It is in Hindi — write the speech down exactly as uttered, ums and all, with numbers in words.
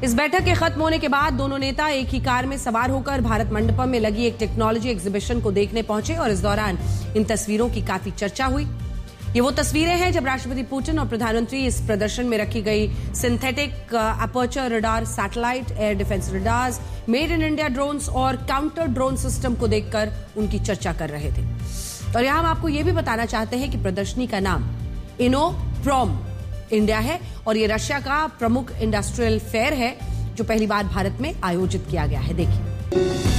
इस बैठक के खत्म होने के बाद दोनों नेता एक ही कार में सवार होकर भारत मंडपम में लगी एक टेक्नोलॉजी एग्जीबिशन को देखने पहुंचे और इस दौरान इन तस्वीरों की काफी चर्चा हुई। ये वो तस्वीरें हैं जब राष्ट्रपति पुतिन और प्रधानमंत्री इस प्रदर्शन में रखी गई synthetic aperture radar satellite, air defence radars, made in India drones और काउंटर ड्रोन सिस्टम को देखकर उनकी चर्चा कर रहे थे। और यहां हम आपको यह भी बताना चाहते हैं कि प्रदर्शनी का नाम इनोप्रॉम इंडिया है और ये रशिया का प्रमुख इंडस्ट्रियल फेयर है जो पहली बार भारत में आयोजित किया गया है। देखिए।